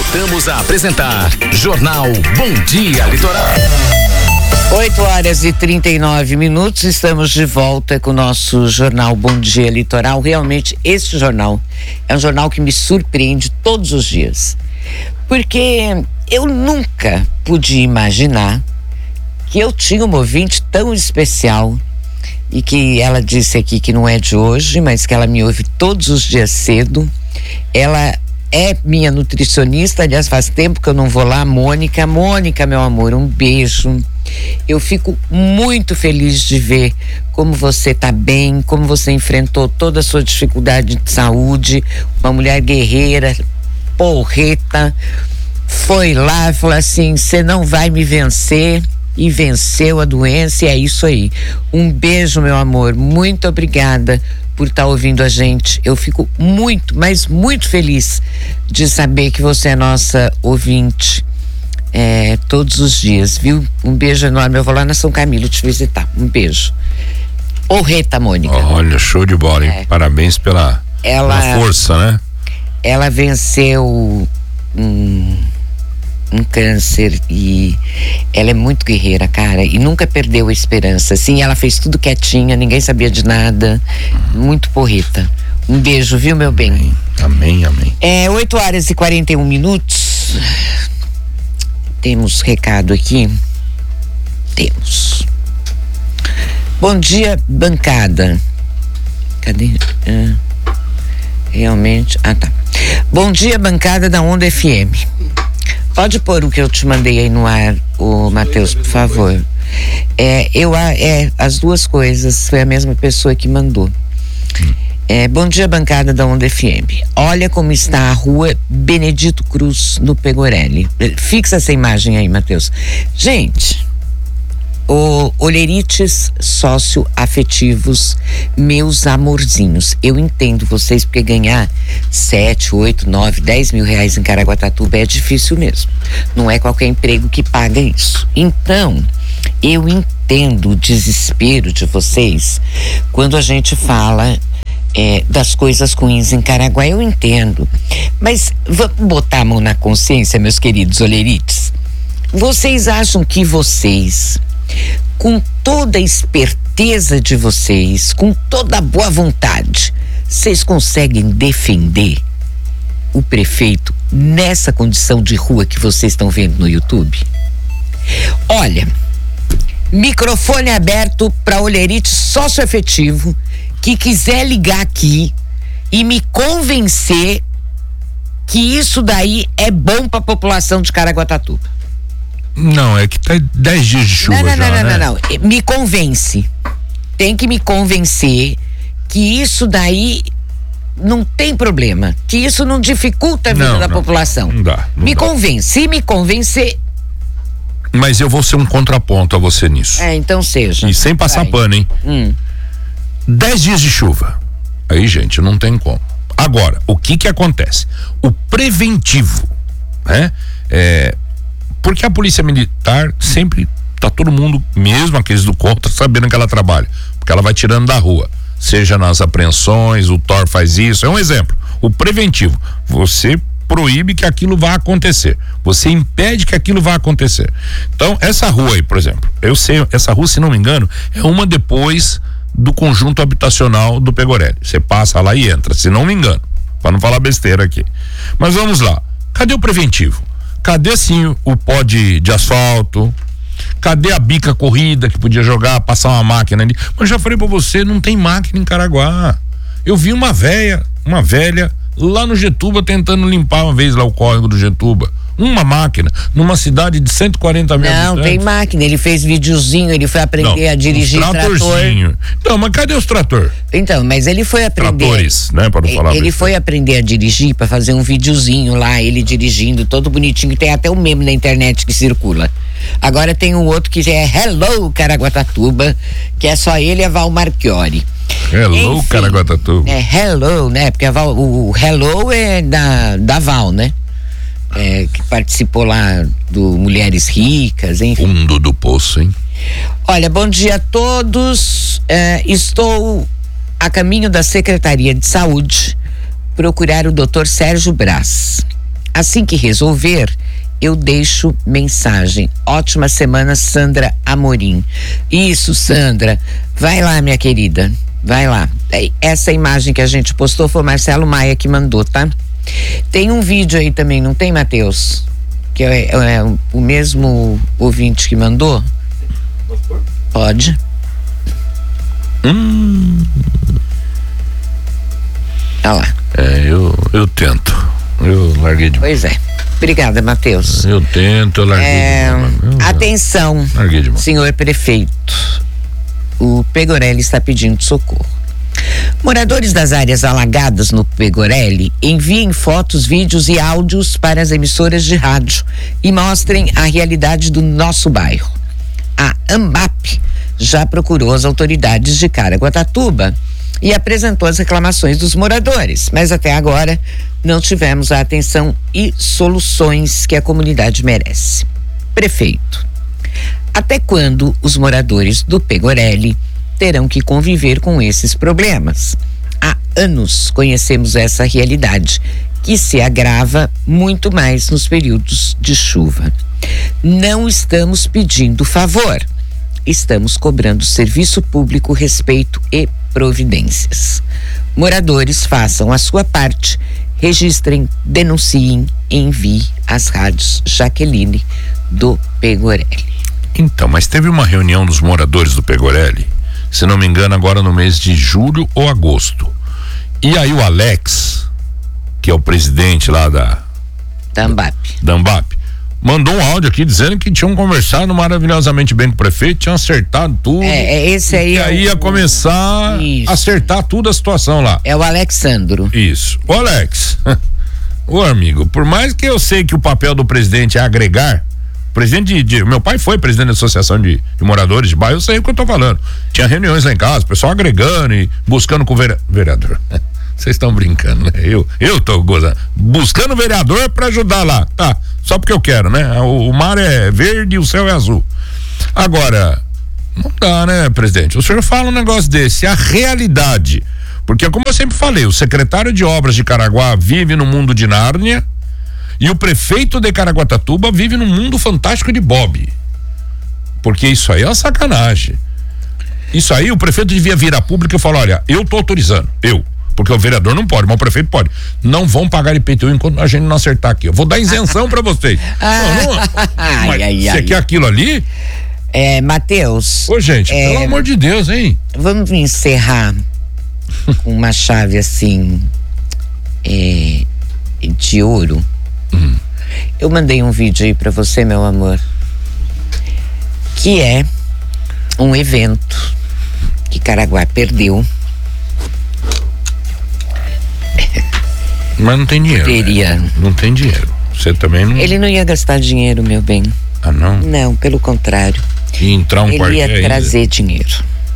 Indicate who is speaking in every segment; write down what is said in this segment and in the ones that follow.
Speaker 1: Voltamos a apresentar Jornal Bom Dia Litoral.
Speaker 2: 8h39, estamos de volta com o nosso Jornal Bom Dia Litoral. Realmente, esse jornal é um jornal que me surpreende todos os dias. Porque eu nunca podia imaginar que eu tinha uma ouvinte tão especial e que ela disse aqui que não é de hoje, mas que ela me ouve todos os dias cedo. Ela é minha nutricionista, aliás, faz tempo que eu não vou lá. Mônica, meu amor, um beijo. Eu fico muito feliz de ver como você tá bem, como você enfrentou toda a sua dificuldade de saúde. Uma mulher guerreira, porreta, foi lá e falou assim: você não vai me vencer. E venceu a doença, e é isso aí. Um beijo, meu amor, muito obrigada por estar ouvindo a gente. Eu fico muito, mas muito feliz de saber que você é nossa ouvinte todos os dias, viu? Um beijo enorme. Eu vou lá na São Camilo te visitar. Um beijo. Porreta, Mônica.
Speaker 3: Olha, show de bola, hein? Parabéns pela força, né?
Speaker 2: Ela venceu um câncer e ela é muito guerreira, cara, e nunca perdeu a esperança. Assim, ela fez tudo quietinha, ninguém sabia de nada, muito porreta. Um beijo, viu, meu bem?
Speaker 3: Amém.
Speaker 2: 8h41. Temos recado aqui? Temos. Bom dia, bancada. Cadê? Realmente, tá. Bom dia, bancada da Onda FM. Pode pôr o que eu te mandei aí no ar, o Matheus, por favor. As duas coisas, foi a mesma pessoa que mandou. Bom dia, bancada da Onda FM. Olha como está a rua Benedito Cruz, no Pegorelli. Fixa essa imagem aí, Matheus. Gente, olerites socioafetivos, meus amorzinhos, eu entendo vocês, porque ganhar 7, 8, 9, 10 mil reais em Caraguatatuba é difícil mesmo. Não é qualquer emprego que paga isso. Então, eu entendo o desespero de vocês quando a gente fala das coisas ruins em Caraguá. Eu entendo, mas vamos botar a mão na consciência, meus queridos olerites. Vocês acham que vocês, com toda a esperteza de vocês, com toda a boa vontade, vocês conseguem defender o prefeito nessa condição de rua que vocês estão vendo no YouTube? Olha, microfone aberto para olherite socioafetivo que quiser ligar aqui e me convencer que isso daí é bom para a população de Caraguatatuba.
Speaker 3: Não, é que tá 10 dias de chuva.
Speaker 2: Não. Me convence. Tem que me convencer que isso daí não tem problema. Que isso não dificulta a vida da população.
Speaker 3: Não dá.
Speaker 2: Me convence. Se me convencer.
Speaker 3: Mas eu vou ser um contraponto a você nisso.
Speaker 2: Então seja.
Speaker 3: E sem passar pano, hein? 10 dias de chuva. Aí, gente, não tem como. Agora, o que acontece? O preventivo, né? Porque a polícia militar sempre tá todo mundo, mesmo aqueles do contra, sabendo que ela trabalha, porque ela vai tirando da rua, seja nas apreensões, o TOR faz isso, é um exemplo. O preventivo, você proíbe que aquilo vá acontecer, você impede que aquilo vá acontecer. Então, essa rua aí, por exemplo, eu sei, essa rua, se não me engano, é uma depois do conjunto habitacional do Pegorelli. Você passa lá e entra, se não me engano, para não falar besteira aqui. Mas vamos lá, cadê o preventivo? Cadê sim o pó de asfalto? Cadê a bica corrida que podia jogar, passar uma máquina ali? Mas já falei pra você, não tem máquina em Caraguá. Eu vi uma velha lá no Getuba tentando limpar uma vez lá o córrego do Getuba. Uma máquina, numa cidade de 140 mil habitantes.
Speaker 2: Não, tem máquina, ele fez videozinho, ele foi aprender a dirigir trator.
Speaker 3: Então, mas cadê os trator?
Speaker 2: Então, mas ele foi aprender.
Speaker 3: Tratores, né, para não falar.
Speaker 2: Ele foi aprender a dirigir para fazer um videozinho lá, ele dirigindo, todo bonitinho, tem até um meme na internet que circula. Agora tem um outro que é Hello Caraguatatuba, que é só ele e a Val Marchiori.
Speaker 3: Hello Caraguatatuba.
Speaker 2: Hello, né, porque o Hello é da Val, né? Que participou lá do Mulheres Ricas, enfim.
Speaker 3: Fundo do poço, hein?
Speaker 2: Olha, bom dia a todos. Estou a caminho da Secretaria de Saúde procurar o Dr. Sérgio Brás. Assim que resolver, eu deixo mensagem. Ótima semana, Sandra Amorim. Isso, Sandra. Vai lá, minha querida. Vai lá. Essa imagem que a gente postou foi o Marcelo Maia que mandou, tá? Tem um vídeo aí também, não tem, Matheus? Que é o mesmo ouvinte que mandou? Pode. Olha lá.
Speaker 3: Eu tento. Eu larguei de mão.
Speaker 2: Pois é. Obrigada, Matheus.
Speaker 3: Eu tento, eu larguei de mão.
Speaker 2: Atenção,
Speaker 3: Larguei de mão.
Speaker 2: senhor prefeito. O Pegorelli está pedindo socorro. Moradores das áreas alagadas no Pegorelli enviem fotos, vídeos e áudios para as emissoras de rádio e mostrem a realidade do nosso bairro. A AMBAP já procurou as autoridades de Caraguatatuba e apresentou as reclamações dos moradores, mas até agora não tivemos a atenção e soluções que a comunidade merece. Prefeito, até quando os moradores do Pegorelli terão que conviver com esses problemas? Há anos conhecemos essa realidade, que se agrava muito mais nos períodos de chuva. Não estamos pedindo favor, estamos cobrando serviço público, respeito e providências. Moradores, façam a sua parte, registrem, denunciem e enviem às rádios Jaqueline do Pegorelli.
Speaker 3: Então, mas teve uma reunião dos moradores do Pegorelli, se não me engano, agora no mês de julho ou agosto. E aí o Alex, que é o presidente lá da AMBAP, mandou um áudio aqui dizendo que tinham conversado maravilhosamente bem com o prefeito, tinham acertado tudo.
Speaker 2: Esse aí.
Speaker 3: E aí ia começar a acertar tudo a situação lá.
Speaker 2: É o Alexandro.
Speaker 3: Isso. Ô Alex, ô amigo, por mais que eu sei que o papel do presidente é agregar, meu pai foi presidente da associação de moradores de bairro, eu sei o que eu tô falando. Tinha reuniões lá em casa, o pessoal agregando e buscando com o vereador. Vocês estão brincando, né? Eu tô gozando. Buscando vereador pra ajudar lá, tá? Só porque eu quero, né? O mar é verde e o céu é azul. Agora, não dá, né, presidente? O senhor fala um negócio desse, a realidade. Porque, como eu sempre falei, o secretário de obras de Caraguá vive no mundo de Nárnia e o prefeito de Caraguatatuba vive no mundo fantástico de Bob. Porque isso aí é uma sacanagem. Isso aí o prefeito devia vir à pública e falar, olha, eu tô autorizando, porque o vereador não pode, mas o prefeito pode. Não vão pagar IPTU enquanto a gente não acertar aqui. Eu vou dar isenção pra vocês. Você quer aquilo ali?
Speaker 2: Matheus.
Speaker 3: Ô, gente, pelo amor de Deus, hein?
Speaker 2: Vamos encerrar com uma chave assim, de ouro. Eu mandei um vídeo aí pra você, meu amor, que é um evento que Caraguá perdeu.
Speaker 3: Mas não tem dinheiro.
Speaker 2: Teria.
Speaker 3: Né? Não tem dinheiro. Você também não.
Speaker 2: Ele não ia gastar dinheiro, meu bem.
Speaker 3: Ah, não?
Speaker 2: Não, pelo contrário.
Speaker 3: E entrar um
Speaker 2: Ele ia trazer dinheiro.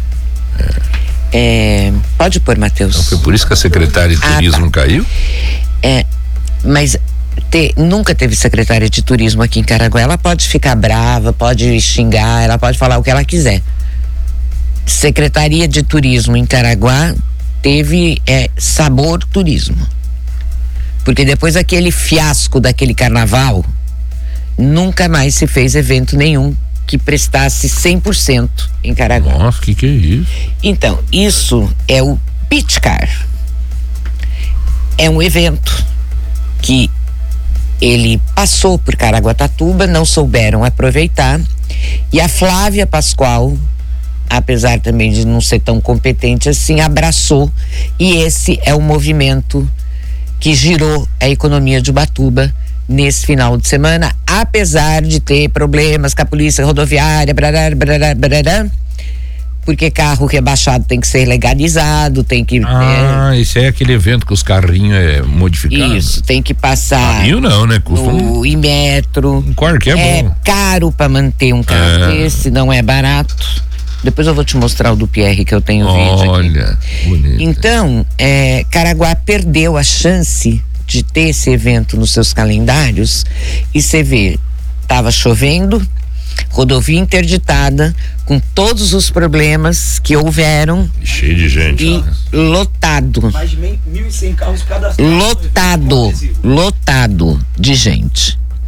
Speaker 2: Pode pôr, Matheus.
Speaker 3: Então foi por isso que a secretária de turismo caiu?
Speaker 2: Mas nunca teve secretária de turismo aqui em Caraguá. Ela pode ficar brava, pode xingar, ela pode falar o que ela quiser. Secretaria de Turismo em Caraguá teve Sabor Turismo. Porque depois daquele fiasco daquele carnaval, nunca mais se fez evento nenhum que prestasse 100% em Caraguá.
Speaker 3: Nossa, que é isso?
Speaker 2: Então, isso é o Pitcar. É um evento que ele passou por Caraguatatuba, não souberam aproveitar, e a Flávia Pascoal, apesar também de não ser tão competente assim, abraçou, e esse é o movimento que girou a economia de Ubatuba nesse final de semana, apesar de ter problemas com a polícia rodoviária, porque carro rebaixado tem que ser legalizado, tem que...
Speaker 3: esse é aquele evento que os carrinhos modificados?
Speaker 2: Isso, tem que passar...
Speaker 3: Carrinho não, né? Custa
Speaker 2: no Imetro.
Speaker 3: É bom.
Speaker 2: Caro para manter um carro desse, não é barato. Depois eu vou te mostrar o do Pierre, que eu tenho vídeo aqui.
Speaker 3: Olha, bonito.
Speaker 2: Então, Caraguá perdeu a chance de ter esse evento nos seus calendários, e você vê, tava chovendo, Rodovia interditada, com todos os problemas que houveram.
Speaker 3: Cheio de gente.
Speaker 2: E lotado.
Speaker 4: Mais de 1.100 carros cadastrados.
Speaker 2: Lotado de gente.